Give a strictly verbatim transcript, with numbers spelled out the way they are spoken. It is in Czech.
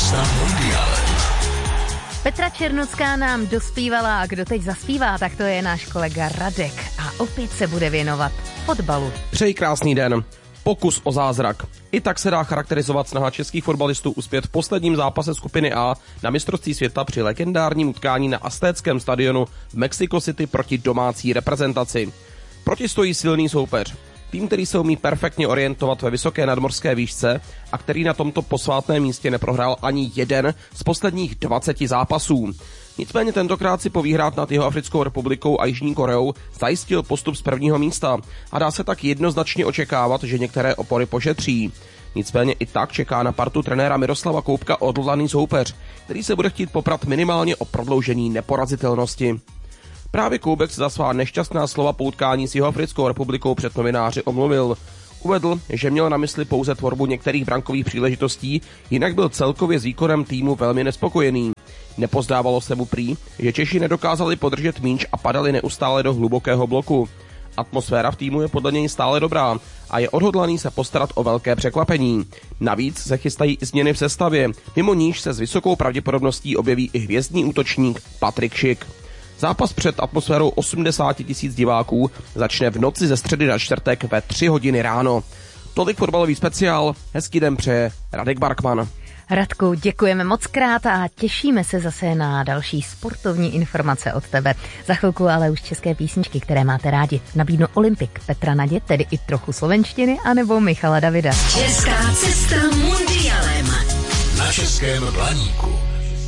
Cesta mundialem. Petra Černocká nám dospívala a kdo teď zaspívá, tak to je náš kolega Radek a opět se bude věnovat fotbalu. Přeji krásný den. Pokus o zázrak. I tak se dá charakterizovat snaha českých fotbalistů uspět v posledním zápase skupiny A na mistrovství světa při legendárním utkání na Aztéckém stadionu v Mexico City proti domácí reprezentaci. Proti stojí silný soupeř. Tým, který se umí perfektně orientovat ve vysoké nadmořské výšce a který na tomto posvátném místě neprohrál ani jeden z posledních dvaceti zápasů. Nicméně tentokrát si po výhrách nad Jihoafrickou republikou a Jižní Koreou zajistil postup z prvního místa a dá se tak jednoznačně očekávat, že některé opory pošetří. Nicméně i tak čeká na partu trenéra Miroslava Koubka odhodlaný soupeř, který se bude chtít poprat minimálně o prodloužení neporazitelnosti. Právě Koubek se za svá nešťastná slova po utkání s Jihoafrickou republikou před novináři omluvil. Uvedl, že měl na mysli pouze tvorbu některých brankových příležitostí, jinak byl celkově s výkonem týmu velmi nespokojený. Nepozdávalo se mu prý, že Češi nedokázali podržet míč a padali neustále do hlubokého bloku. Atmosféra v týmu je podle něj stále dobrá a je odhodlaný se postarat o velké překvapení. Navíc se chystají i změny v sestavě, mimo níž se s vysokou pravděpodobností objeví i hvězdný útočník Patrik Schick. Zápas před atmosférou osmdesát tisíc diváků začne v noci ze středy na čtvrtek ve tři hodiny ráno. Tolik fotbalový speciál, hezký den přeje Radek Barkman. Radku, děkujeme moc krát a těšíme se zase na další sportovní informace od tebe. Za chvilku ale už české písničky, které máte rádi. Nabídnu Olympik Petra Nadě, tedy i trochu slovenštiny, anebo Michala Davida. Česká cesta mundialem. Na Českém Blaníku.